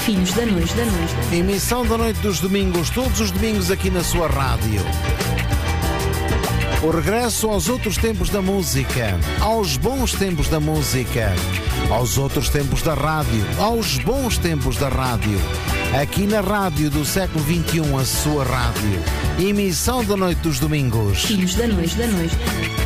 Filhos da Noite. Emissão da noite dos domingos, todos os domingos aqui na sua rádio. O regresso aos outros tempos da música, aos bons tempos da música, aos outros tempos da rádio, aos bons tempos da rádio. Aqui na rádio do século XXI, a sua rádio. Emissão da noite dos domingos. Filhos da Noite.